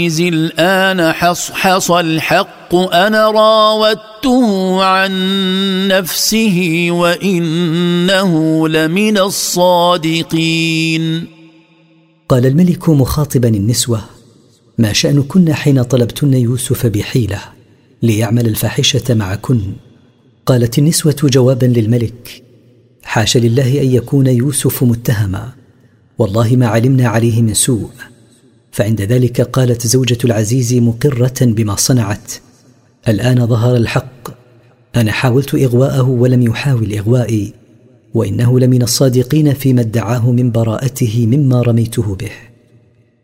الآن حصحص الحق أنا راودته عن نفسه وإنه لمن الصادقين. قال الملك مخاطبا النسوة: ما شأنكن حين طلبتن يوسف بحيلة ليعمل الفاحشة معكن؟ قالت النسوة جوابا للملك: حاش لله أن يكون يوسف متهما، والله ما علمنا عليه من سوء. فعند ذلك قالت زوجة العزيز مقرة بما صنعت: الآن ظهر الحق، أنا حاولت إغواءه ولم يحاول إغوائي، وإنه لمن الصادقين فيما ادعاه من براءته مما رميته به.